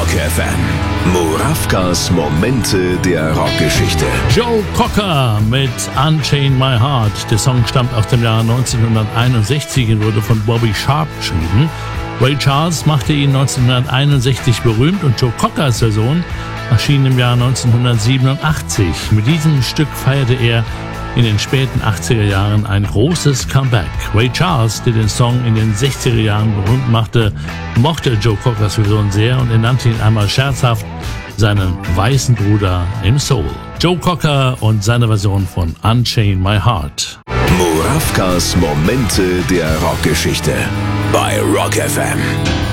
Rock FM. Murawkas Momente der Rockgeschichte. Joe Cocker mit Unchain My Heart. Der Song stammt aus dem Jahr 1961 und wurde von Bobby Sharp geschrieben. Ray Charles machte ihn 1961 berühmt und Joe Cockers Version erschien im Jahr 1987. Mit diesem Stück feierte er in den späten 80er Jahren ein großes Comeback. Ray Charles, der den Song in den 60er Jahren berühmt machte, mochte Joe Cockers Version sehr und er nannte ihn einmal scherzhaft seinen weißen Bruder im Soul. Joe Cocker und seine Version von Unchain My Heart. Murawkas Momente der Rockgeschichte bei Rock FM.